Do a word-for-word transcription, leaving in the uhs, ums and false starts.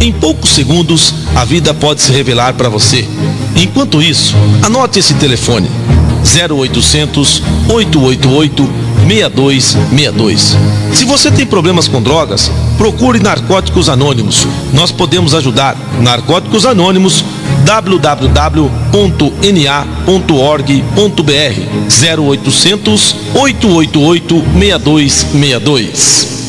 Em poucos segundos, a vida pode se revelar para você. Enquanto isso, anote esse telefone: zero oitocentos, oito oito oito, seis dois seis dois. Se você tem problemas com drogas, procure Narcóticos Anônimos. Nós podemos ajudar. Narcóticos Anônimos, w w w ponto n a ponto org ponto b r, zero oitocentos, oito oito oito, seis dois seis dois.